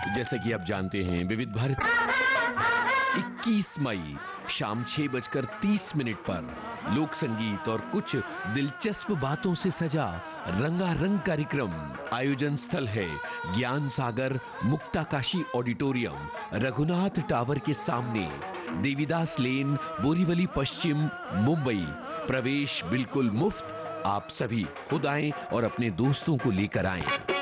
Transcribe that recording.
जैसा कि आप जानते हैं, विविध भारत 21 मई शाम 6:30 पर लोक संगीत और कुछ दिलचस्प बातों से सजा रंगारंग कार्यक्रम। आयोजन स्थल है ज्ञान सागर मुक्ताकाशी ऑडिटोरियम, रघुनाथ टावर के सामने, देवीदास लेन, बोरीवली पश्चिम, मुंबई। प्रवेश बिल्कुल मुफ्त। आप सभी खुद आएं और अपने दोस्तों को लेकर आएं।